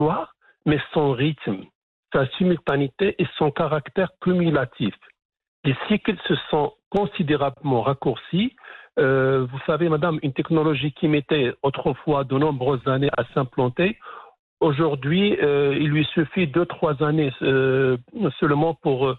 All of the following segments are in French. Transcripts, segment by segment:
mais son rythme, sa simultanéité et son caractère cumulatif. Les cycles se sont considérablement raccourcis. Vous savez, madame, une technologie qui mettait autrefois de nombreuses années à s'implanter, aujourd'hui, il lui suffit 2-3 années seulement pour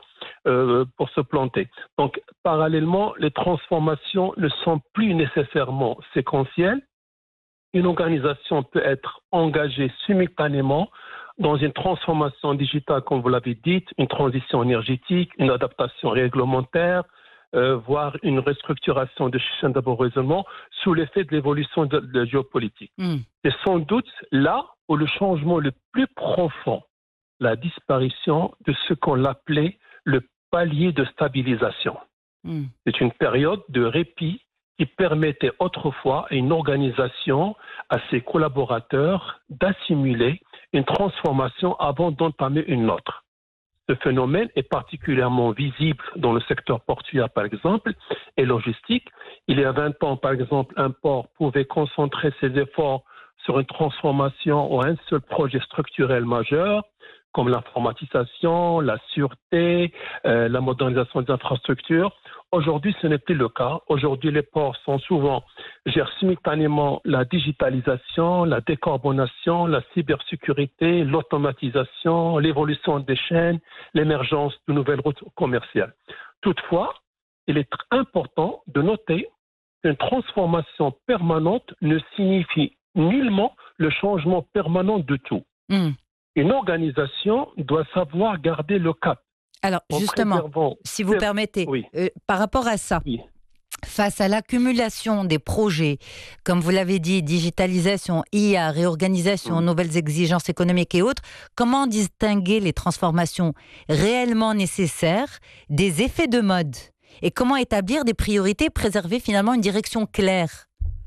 se planter. Donc, parallèlement, les transformations ne sont plus nécessairement séquentielles. Une organisation peut être engagée simultanément dans une transformation digitale, comme vous l'avez dit, une transition énergétique, une adaptation réglementaire, voire une restructuration de chaînes d'approvisionnement sous l'effet de l'évolution de la géopolitique. C'est sans doute là où le changement le plus profond, la disparition de ce qu'on appelait le palier de stabilisation. C'est une période de répit qui permettait autrefois à une organisation, à ses collaborateurs, d'assimiler une transformation avant d'entamer une autre. Ce phénomène est particulièrement visible dans le secteur portuaire, par exemple, et logistique. Il y a 20 ans, par exemple, un port pouvait concentrer ses efforts sur une transformation ou un seul projet structurel majeur, comme l'informatisation, la sûreté, la modernisation des infrastructures. Aujourd'hui, ce n'est plus le cas. Aujourd'hui, les ports gèrent simultanément la digitalisation, la décarbonation, la cybersécurité, l'automatisation, l'évolution des chaînes, l'émergence de nouvelles routes commerciales. Toutefois, il est important de noter qu'une transformation permanente ne signifie nullement le changement permanent de tout. Une organisation doit savoir garder le cap. Alors, justement, si vous permettez, par rapport à ça, face à l'accumulation des projets, comme vous l'avez dit, digitalisation, IA, réorganisation, nouvelles exigences économiques et autres, comment distinguer les transformations réellement nécessaires des effets de mode? Et comment établir des priorités, préserver finalement une direction claire?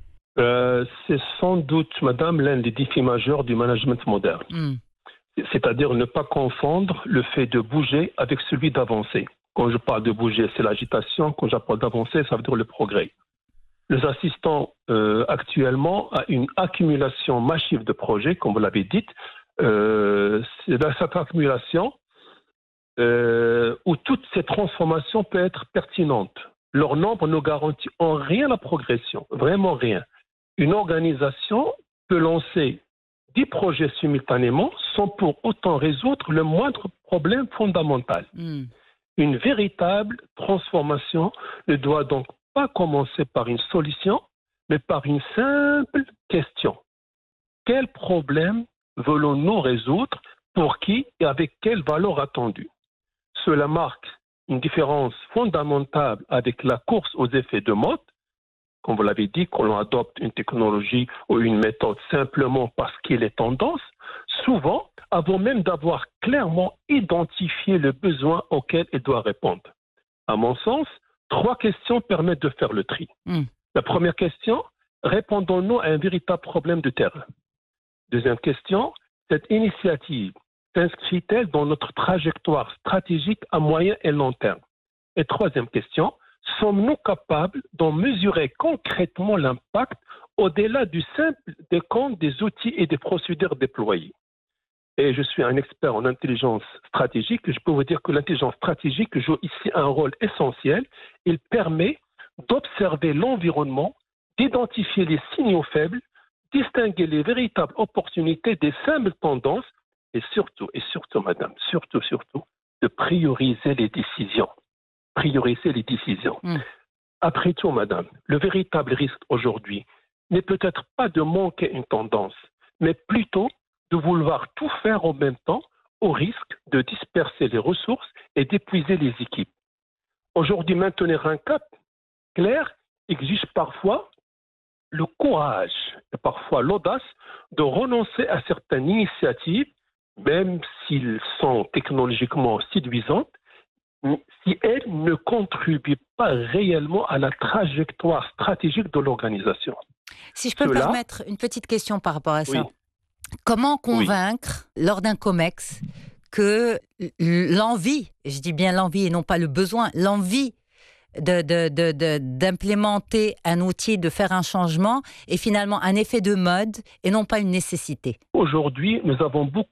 C'est sans doute, madame, l'un des défis majeurs du management moderne. C'est-à-dire ne pas confondre le fait de bouger avec celui d'avancer. Quand je parle de bouger, c'est l'agitation. Quand je parle d'avancer, ça veut dire le progrès. Nous assistons actuellement à une accumulation massive de projets, comme vous l'avez dit. C'est dans cette accumulation où toutes ces transformations peuvent être pertinentes. Leur nombre ne garantit en rien la progression, vraiment rien. Une organisation peut lancer 10 projets simultanément sans pour autant résoudre le moindre problème fondamental. Une véritable transformation ne doit donc pas commencer par une solution, mais par une simple question. Quel problème voulons-nous résoudre, pour qui et avec quelle valeur attendue? Cela marque une différence fondamentale avec la course aux effets de mode. Comme vous l'avez dit, quand l'on adopte une technologie ou une méthode simplement parce qu'il est tendance, souvent avant même d'avoir clairement identifié le besoin auquel elle doit répondre. À mon sens, 3 questions permettent de faire le tri. La première question, répondons-nous à un véritable problème de terrain? Deuxième question, cette initiative s'inscrit-elle dans notre trajectoire stratégique à moyen et long terme? Et troisième question, sommes-nous capables d'en mesurer concrètement l'impact au-delà du simple décompte des outils et des procédures déployés? Et je suis un expert en intelligence stratégique. Je peux vous dire que l'intelligence stratégique joue ici un rôle essentiel. Il permet d'observer l'environnement, d'identifier les signaux faibles, distinguer les véritables opportunités des simples tendances et surtout, madame, surtout, de prioriser les décisions. Après tout, madame, le véritable risque aujourd'hui n'est peut-être pas de manquer une tendance, mais plutôt de vouloir tout faire en même temps au risque de disperser les ressources et d'épuiser les équipes. Aujourd'hui, maintenir un cap clair exige parfois le courage et parfois l'audace de renoncer à certaines initiatives, même s'ils sont technologiquement séduisantes, si elles ne contribuent pas réellement à la trajectoire stratégique de l'organisation. Si je peux me permettre une petite question par rapport à ça. Comment convaincre, lors d'un COMEX, que l'envie, je dis bien l'envie et non pas le besoin, l'envie d'implémenter un outil, de faire un changement, est finalement un effet de mode et non pas une nécessité? Aujourd'hui, nous avons beaucoup